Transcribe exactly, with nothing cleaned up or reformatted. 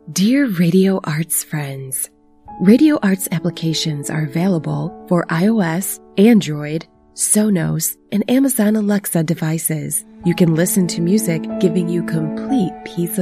Dear Radio Arts friends, Radio Arts applications are available for iOS, Android, Sonos, and Amazon Alexa devices. You can listen to music, giving you complete peace of